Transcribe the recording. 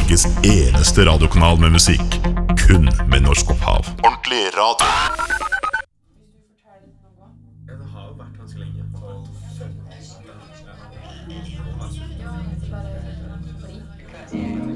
Norges eneste radiokanal med musikk, kun med norsk opphav. Ordentlig radio. Ja, det har jo vært ganske lenge. Ja,